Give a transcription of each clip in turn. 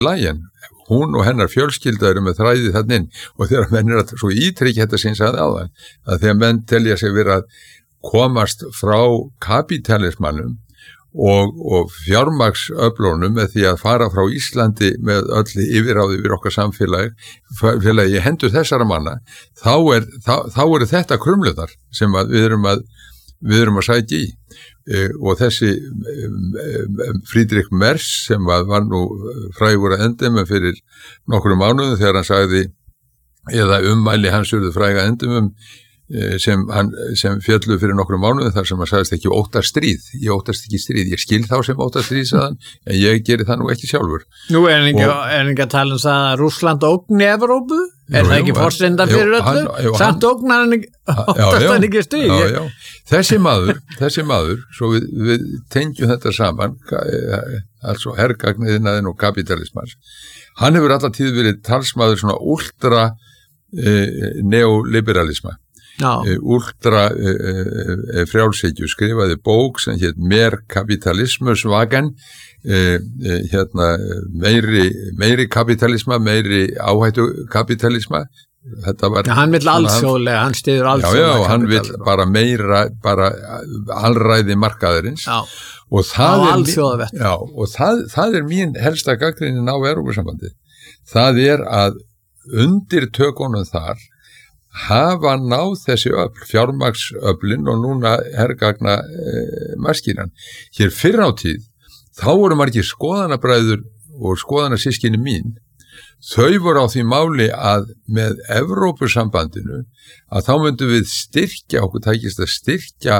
Leyen, hún og hennar fjölskylda eru með þræði þannig inn og þegar menn að svo ítryggja þetta sinns áðan að þegar menn telja sig vera að komast frá kapítalismannum og fjármagnsöflunum með því að fara frá Íslandi með öllu yfirráði yfir okkar samfélagi í hendur þessara manna, þá eru þetta krumluðar sem að við erum að sækja í. Og þessi Friedrich Merz sem var nú frægur að endemum fyrir nokkrum mánuðum þegar hann sagði, eða ummæli hans urðu fræga endemum sem fjallu fyrir nokkrum mánuðum þar sem hann sagðist ekki óttast stríð, ég óttast ekki stríð, ég skil þá sem óttast stríð sagðan, en ég geri það nú ekki sjálfur. Nú er ekki að tala um það að Rússland ógni Evrópu? Er það ekki forsenda fyrir öllu? Samt ógnar hann óttast hann ekki stríð? Já. Þessi maður, svo við tengjum þetta saman, altså hergagniðinaðinn og kapitalismans, hann hefur alltaf tíð verið talsmaður svona ultra neoliberalisma. Ultra frjálshyggju, skrifaði bók sem hét Mer kapitalismus vagen, meiri kapitalisma, meiri áhættu kapitalisma. Hann vill alþjóðlega, hann styður alþjóðlega. Já, hann vill bara meira, bara alræði markaðarins. Og það er mín helsta gagnrýnin á Evrópusambandið. Það er að undir tökunum þar hafa náð þessi fjármagnsöflin og núna hergagna maskínan. Hér fyrr á tíð, þá voru margir skoðanabræður og skoðanasystkini mín, þau voru á því máli að með Evrópusambandinu að þá myndum við styrkja, okkur tækist að styrkja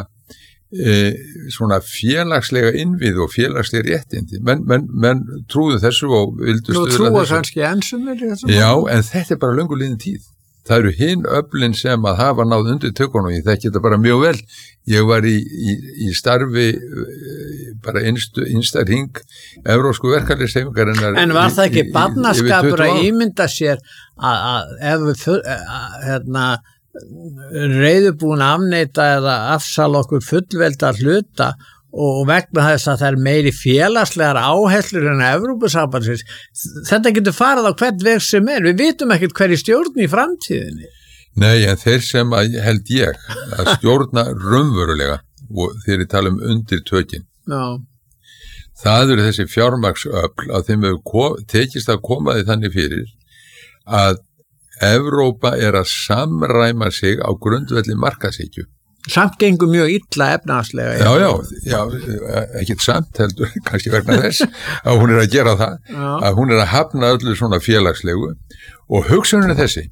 svona félagslega innviði og félagslega réttindi. Menn trúðu þessu og vildu stuðla þessu. Nú trúa kannski ensumir? Já, en þetta er bara löngu liðin tíð. Það eru hinn öflin sem að hafa náð undir tökunum, ég þekki þetta bara mjög vel. Ég var í starfi bara innsta hring evrópsku verkalýðshreyfingarinnar. En var það ekki barnaskapur að ímynda sér að ef við reiðubúin afneita eða afsala okkur fullvelda hluta og vegna þess að það er meiri félagslegar áherslur en Evrópusambandsins, þetta getur farið á hvern veg sem er, við vitum ekkert hverju stjórn í framtíðinni. Nei, en þeir sem held ég að stjórna raunverulega og þeir tala undir tökin. Já. Það eru þessi fjármagnsöfl að þeim hefur tekist að koma því þannig fyrir að Evrópa er að samræma sig á grundvelli markaðshyggju. Samt gengur mjög illa efnahagslega. Já, ekkert samt heldur, kannski vegna þess að hún er að gera það, að hún er að hafna öllu svona félagslegu og hugsunin er þessi,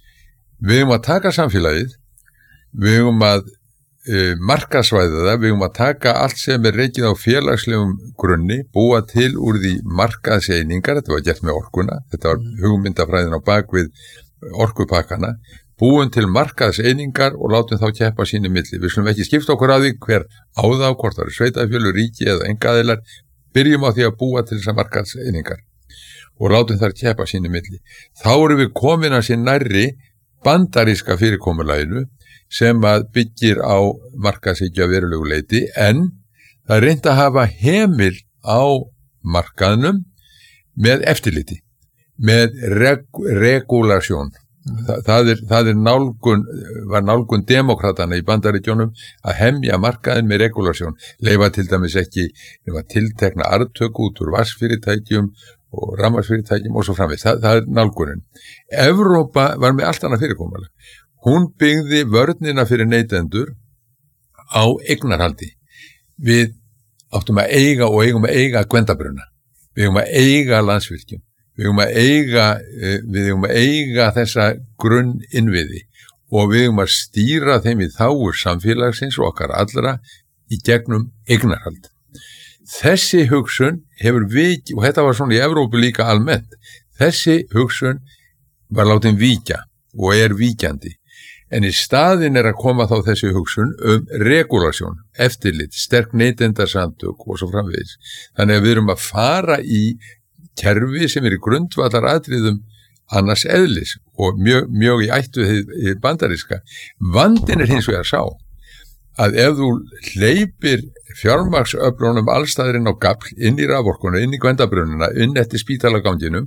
við að taka samfélagið, við að markasvæða það, við að taka allt sem er rekið á félagslegum grunni, búa til úr því markaðseiningar, þetta var gert með orkuna, þetta var hugmyndafræðin á bakvið orkupakkana, búin til markaðseiningar og látum þá keppa sínu milli. Við slum ekki skipta okkur að því hver á þá, hvort það eru sveitarfélög, ríki eða einkaaðilar, byrjum á því að búa til þessar markaðseiningar og látum þar keppa sínu milli. Þá erum við komin að sér nærri bandaríska fyrirkomulaginu sem að byggir á markaðshyggju að verulegu leyti, en það er reynt að hafa hemil á markaðnum með eftirliti, með regulasjón. Það er nálgun demokratana í Bandaríkjunum að hemja markaðin með regulasjón, leyfa til dæmis ekki tiltekna arðtöku út úr vatnsfyrirtækjum og rafmagnsfyrirtækjum og svo framvegis. Það er nálgunin. Evrópa var með allt annað fyrirkomulag. Hún byggði vörnina fyrir neytendur á eignarhaldi. Við áttum að eiga og eigum að eiga Gvendabrunna. Við eigum að eiga Landsvirkjun. Við eigum að eiga þessa grunninnviði og við eigum að stýra þeim í þágu samfélagsins og okkar allra í gegnum eignarhald. Þessi hugsun hefur og þetta var svona í Evrópu líka almennt, þessi hugsun var látin víkja og er víkjandi. En í staðin er að koma þá þessi hugsun regulasjón, eftirlit, sterk neytendasamtök og svo framvegis. Þannig að við erum að fara í kerfi sem er í grundvallar atriðum annars eðlis og mjög í ættu í bandaríska. Vandinn er hins vegar sá að ef þú hleypir fjármagnsöflunum allstaðurinn á gafl inn í raforkuna, inn í Gvendabrunina, inn eftir spítalaganginum